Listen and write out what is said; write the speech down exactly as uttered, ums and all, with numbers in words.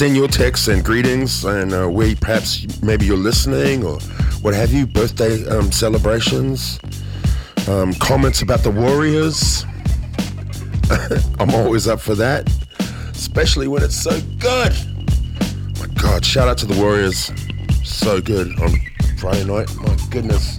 send your texts and greetings and uh, where perhaps maybe you're listening or what have you, birthday um, celebrations, um, comments about the Warriors. I'm always up for that, especially when it's so good. My God, shout out to the Warriors. So good on Friday night. My goodness.